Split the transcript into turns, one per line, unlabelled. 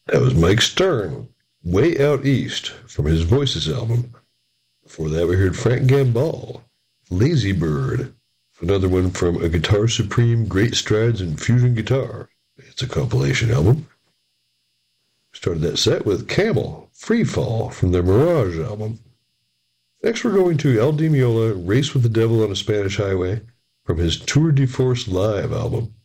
That was Mike Stern, Way Out East, from his Voices album. Before that, we heard Frank Gambale, Lazy Bird, another one from A Guitar Supreme, Great Strides in Fusion Guitar. It's a compilation album. Started that set with Camel, Free Fall, from their Mirage album. Next, we're going to El Di Meola, Race with the Devil on a Spanish Highway, from his Tour de Force Live album.